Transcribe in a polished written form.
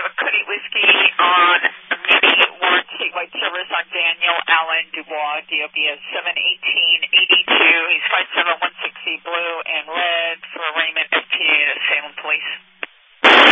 Cuddy Whiskey on Mini Warrant Statewide Service on Daniel Allen Dubois, DOB 71880.